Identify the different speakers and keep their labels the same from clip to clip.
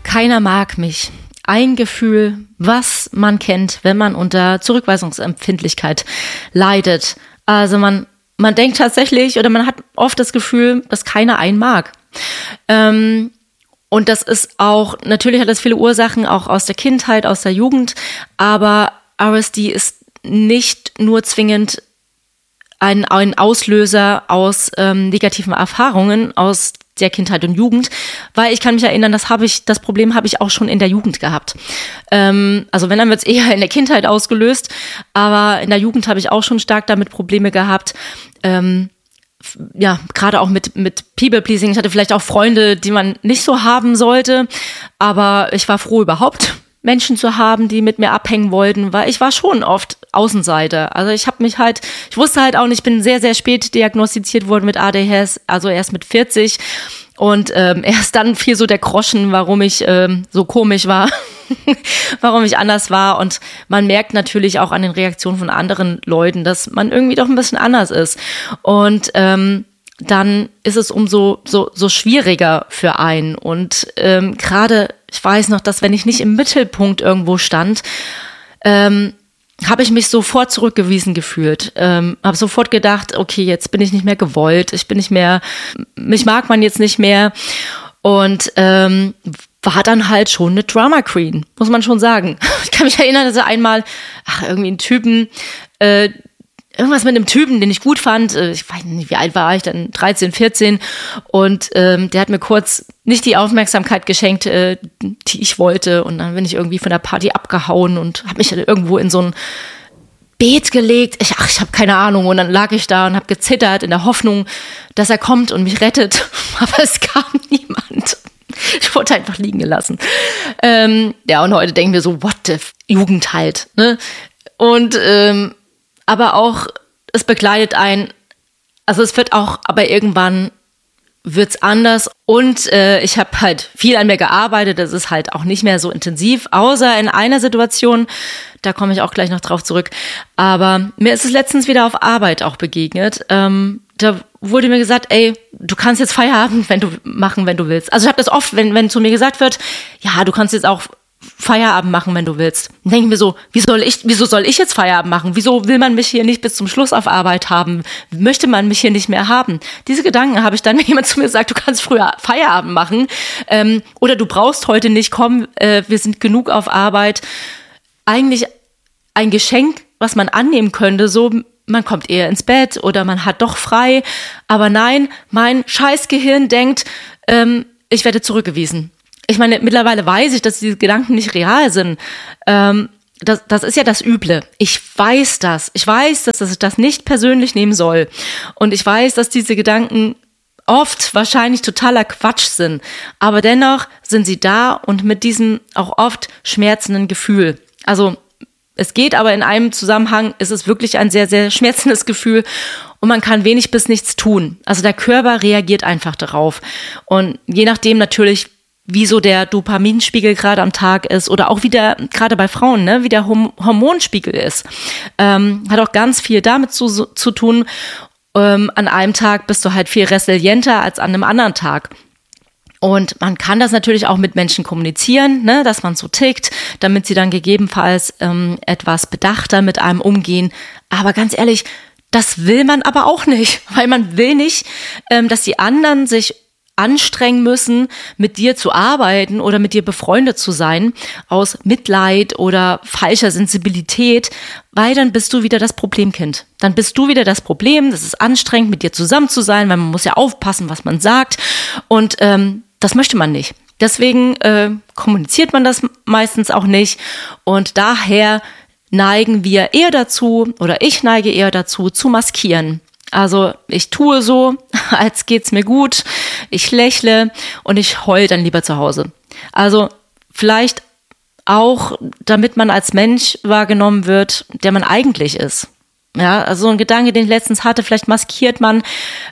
Speaker 1: keiner mag mich. Ein Gefühl, was man kennt, wenn man unter Zurückweisungsempfindlichkeit leidet. Also man denkt tatsächlich oder man hat oft das Gefühl, dass keiner einen mag. Und das ist auch, natürlich hat das viele Ursachen, auch aus der Kindheit, aus der Jugend, aber RSD ist nicht nur zwingend ein Auslöser aus negativen Erfahrungen aus der Kindheit und Jugend, weil ich kann mich erinnern, das Problem habe ich auch schon in der Jugend gehabt. Also wenn, dann wird es eher in der Kindheit ausgelöst, aber in der Jugend habe ich auch schon stark damit Probleme gehabt. Gerade auch mit People-Pleasing. Ich hatte vielleicht auch Freunde, die man nicht so haben sollte, aber ich war froh, überhaupt Menschen zu haben, die mit mir abhängen wollten, weil ich war schon oft Außenseiter. Also ich wusste halt auch nicht, ich bin sehr, sehr spät diagnostiziert worden mit ADHS, also erst mit 40 und erst dann fiel so der Groschen, warum ich so komisch war, warum ich anders war, und man merkt natürlich auch an den Reaktionen von anderen Leuten, dass man irgendwie doch ein bisschen anders ist, und dann ist es umso so schwieriger für einen. Und gerade, ich weiß noch, dass wenn ich nicht im Mittelpunkt irgendwo stand, habe ich mich sofort zurückgewiesen gefühlt. Habe sofort gedacht, okay, jetzt bin ich nicht mehr gewollt, mich mag man jetzt nicht mehr. Und war dann halt schon eine Drama Queen, muss man schon sagen. Ich kann mich erinnern, dass er einmal, irgendwie einen Typen, irgendwas mit einem Typen, den ich gut fand. Ich weiß nicht, wie alt war ich, dann 13, 14. Und der hat mir kurz nicht die Aufmerksamkeit geschenkt, die ich wollte. Und dann bin ich irgendwie von der Party abgehauen und habe mich irgendwo in so ein Beet gelegt. Ich habe keine Ahnung. Und dann lag ich da und habe gezittert in der Hoffnung, dass er kommt und mich rettet. Aber es kam niemand. Ich wurde einfach liegen gelassen. Und heute denken wir so, what the Jugend halt. Ne? Und aber auch, es begleitet einen, also es wird auch, aber irgendwann wird's anders, und ich habe halt viel an mir gearbeitet, das ist halt auch nicht mehr so intensiv, außer in einer Situation, da komme ich auch gleich noch drauf zurück, aber mir ist es letztens wieder auf Arbeit auch begegnet, da wurde mir gesagt, ey, du kannst jetzt Feierabend machen, wenn du willst. Also ich habe das oft, wenn zu mir gesagt wird, ja, du kannst jetzt auch Feierabend machen, wenn du willst. Dann denke ich mir so, wieso soll ich jetzt Feierabend machen? Wieso will man mich hier nicht bis zum Schluss auf Arbeit haben? Möchte man mich hier nicht mehr haben? Diese Gedanken habe ich dann, wenn jemand zu mir sagt, du kannst früher Feierabend machen, oder du brauchst heute nicht kommen, wir sind genug auf Arbeit. Eigentlich ein Geschenk, was man annehmen könnte, so man kommt eher ins Bett oder man hat doch frei. Aber nein, mein Scheißgehirn denkt, ich werde zurückgewiesen. Ich meine, mittlerweile weiß ich, dass diese Gedanken nicht real sind. Das ist ja das Üble. Ich weiß, dass ich das nicht persönlich nehmen soll. Und ich weiß, dass diese Gedanken oft wahrscheinlich totaler Quatsch sind. Aber dennoch sind sie da und mit diesem auch oft schmerzenden Gefühl. Also es geht, aber in einem Zusammenhang ist es wirklich ein sehr, sehr schmerzendes Gefühl. Und man kann wenig bis nichts tun. Also der Körper reagiert einfach darauf. Und je nachdem natürlich, wie so der Dopaminspiegel gerade am Tag ist oder auch gerade bei Frauen, ne, wie der Hormonspiegel ist. Hat auch ganz viel damit zu tun. An einem Tag bist du halt viel resilienter als an einem anderen Tag. Und man kann das natürlich auch mit Menschen kommunizieren, ne, dass man so tickt, damit sie dann gegebenenfalls etwas bedachter mit einem umgehen. Aber ganz ehrlich, das will man aber auch nicht, weil man will nicht, dass die anderen sich anstrengen müssen, mit dir zu arbeiten oder mit dir befreundet zu sein, aus Mitleid oder falscher Sensibilität, weil dann bist du wieder das Problemkind. Dann bist du wieder das Problem, das ist anstrengend, mit dir zusammen zu sein, weil man muss ja aufpassen, was man sagt, und das möchte man nicht. Deswegen kommuniziert man das meistens auch nicht, und daher neigen wir eher dazu, oder ich neige eher dazu, zu maskieren. Also ich tue so, als geht's mir gut, ich lächle und ich heule dann lieber zu Hause. Also vielleicht auch, damit man als Mensch wahrgenommen wird, der man eigentlich ist. Ja, also so ein Gedanke, den ich letztens hatte, vielleicht maskiert man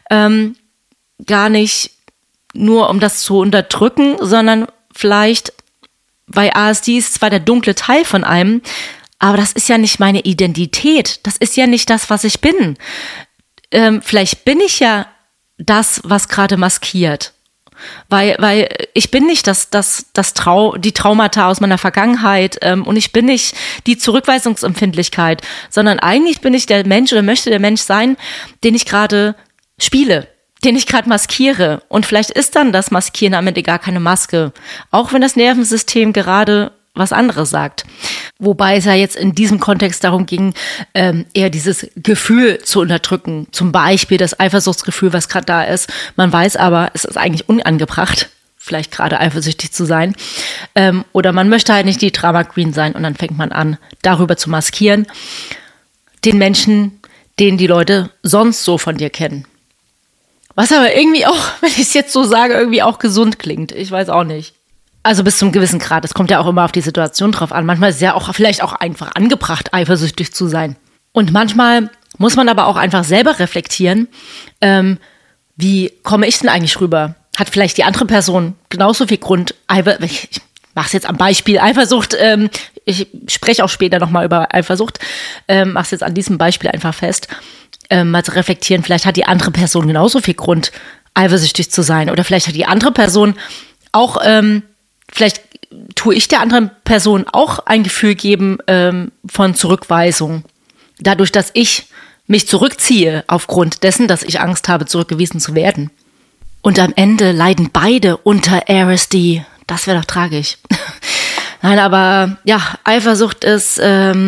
Speaker 1: gar nicht nur, um das zu unterdrücken, sondern vielleicht, weil ASD ist zwar der dunkle Teil von einem, aber das ist ja nicht meine Identität, das ist ja nicht das, was ich bin. Vielleicht bin ich ja das, was gerade maskiert. Weil ich bin nicht die Traumata aus meiner Vergangenheit und ich bin nicht die Zurückweisungsempfindlichkeit, sondern eigentlich bin ich der Mensch oder möchte der Mensch sein, den ich gerade spiele, den ich gerade maskiere. Und vielleicht ist dann das Maskieren am Ende gar keine Maske, auch wenn das Nervensystem gerade was anderes sagt. Wobei es ja jetzt in diesem Kontext darum ging, eher dieses Gefühl zu unterdrücken. Zum Beispiel das Eifersuchtsgefühl, was gerade da ist. Man weiß aber, es ist eigentlich unangebracht, vielleicht gerade eifersüchtig zu sein. Oder man möchte halt nicht die Drama Queen sein und dann fängt man an, darüber zu maskieren. Den Menschen, den die Leute sonst so von dir kennen. Was aber irgendwie auch, wenn ich es jetzt so sage, irgendwie auch gesund klingt. Ich weiß auch nicht. Also bis zum gewissen Grad. Es kommt ja auch immer auf die Situation drauf an. Manchmal ist es ja auch vielleicht auch einfach angebracht, eifersüchtig zu sein. Und manchmal muss man aber auch einfach selber reflektieren, wie komme ich denn eigentlich rüber? Hat vielleicht die andere Person genauso viel Grund, ich mache es jetzt am Beispiel Eifersucht, ich spreche auch später nochmal über Eifersucht, mache es jetzt an diesem Beispiel einfach fest, mal zu reflektieren, vielleicht hat die andere Person genauso viel Grund, eifersüchtig zu sein. Oder vielleicht hat die andere Person auch vielleicht tue ich der anderen Person auch ein Gefühl geben von Zurückweisung. Dadurch, dass ich mich zurückziehe aufgrund dessen, dass ich Angst habe, zurückgewiesen zu werden. Und am Ende leiden beide unter RSD. Das wäre doch tragisch. Nein, aber ja, Eifersucht ist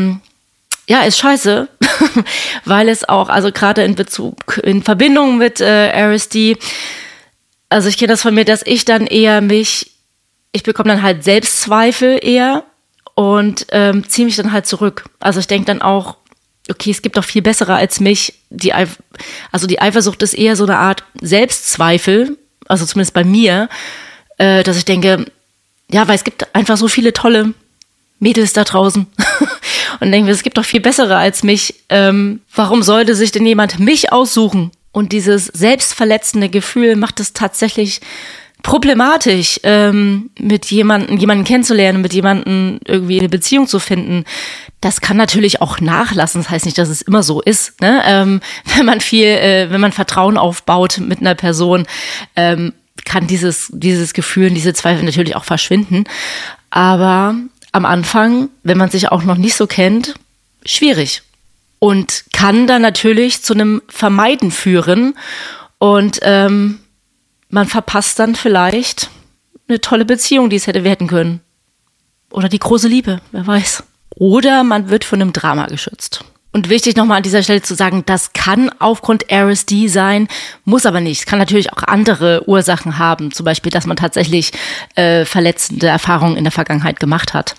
Speaker 1: scheiße, weil es auch, also gerade in Verbindung mit RSD, also ich kenne das von mir, dass ich dann eher ich bekomme dann halt Selbstzweifel eher und ziehe mich dann halt zurück. Also ich denke dann auch, okay, es gibt doch viel bessere als mich. Die Eifersucht ist eher so eine Art Selbstzweifel, also zumindest bei mir, dass ich denke, ja, weil es gibt einfach so viele tolle Mädels da draußen und denke, es gibt doch viel bessere als mich. Warum sollte sich denn jemand mich aussuchen? Und dieses selbstverletzende Gefühl macht es tatsächlich problematisch, mit jemanden kennenzulernen, mit jemandem irgendwie eine Beziehung zu finden. Das kann natürlich auch nachlassen. Das heißt nicht, dass es immer so ist, ne? Wenn man Vertrauen aufbaut mit einer Person, kann dieses Gefühl, diese Zweifel natürlich auch verschwinden. Aber am Anfang, wenn man sich auch noch nicht so kennt, schwierig. Und kann dann natürlich zu einem Vermeiden führen und man verpasst dann vielleicht eine tolle Beziehung, die es hätte werden können. Oder die große Liebe, wer weiß. Oder man wird von einem Drama geschützt. Und wichtig nochmal an dieser Stelle zu sagen, das kann aufgrund RSD sein, muss aber nicht. Es kann natürlich auch andere Ursachen haben. Zum Beispiel, dass man tatsächlich verletzende Erfahrungen in der Vergangenheit gemacht hat.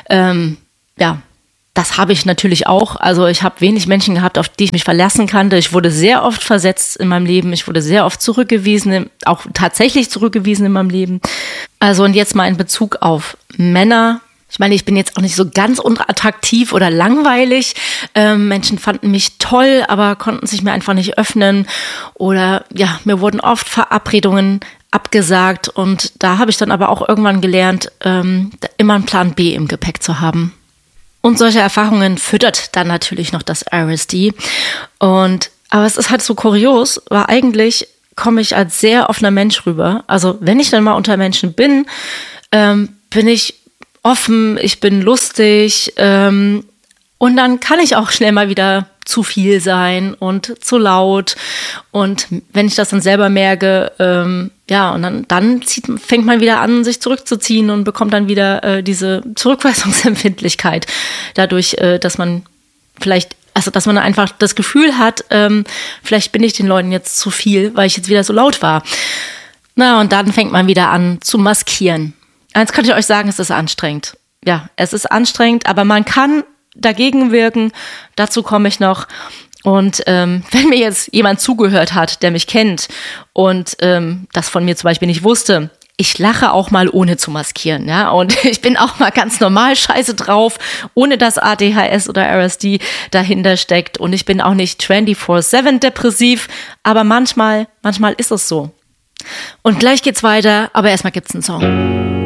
Speaker 1: Das habe ich natürlich auch. Also ich habe wenig Menschen gehabt, auf die ich mich verlassen kannte. Ich wurde sehr oft versetzt in meinem Leben. Ich wurde sehr oft zurückgewiesen, auch tatsächlich zurückgewiesen in meinem Leben. Also und jetzt mal in Bezug auf Männer. Ich meine, ich bin jetzt auch nicht so ganz unattraktiv oder langweilig. Menschen fanden mich toll, aber konnten sich mir einfach nicht öffnen. Oder ja, mir wurden oft Verabredungen abgesagt. Und da habe ich dann aber auch irgendwann gelernt, immer einen Plan B im Gepäck zu haben. Und solche Erfahrungen füttert dann natürlich noch das RSD. Aber es ist halt so kurios, weil eigentlich komme ich als sehr offener Mensch rüber. Also wenn ich dann mal unter Menschen bin, bin ich offen, ich bin lustig und dann kann ich auch schnell mal wieder zu viel sein und zu laut. Und wenn ich das dann selber merke, und dann fängt man wieder an, sich zurückzuziehen und bekommt dann wieder diese Zurückweisungsempfindlichkeit. Dadurch, dass man dass man einfach das Gefühl hat, vielleicht bin ich den Leuten jetzt zu viel, weil ich jetzt wieder so laut war. Na, und dann fängt man wieder an zu maskieren. Eins kann ich euch sagen, es ist anstrengend. Ja, es ist anstrengend, aber man kann dagegen wirken. Dazu komme ich noch. Und wenn mir jetzt jemand zugehört hat, der mich kennt und das von mir zum Beispiel nicht wusste, ich lache auch mal ohne zu maskieren, ja, und ich bin auch mal ganz normal scheiße drauf, ohne dass ADHS oder RSD dahinter steckt und ich bin auch nicht 24/7 depressiv, aber manchmal ist es so. Und gleich geht's weiter, aber erstmal gibt's einen Song.